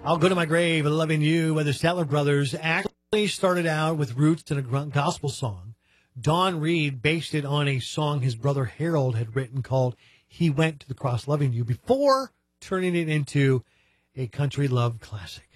I'll Go to My Grave Loving You by the Statler Brothers actually started out with roots in a gospel song. Don Reed based it on a song his brother Harold had written called He Went to the Cross Loving You before turning it into a country love classic.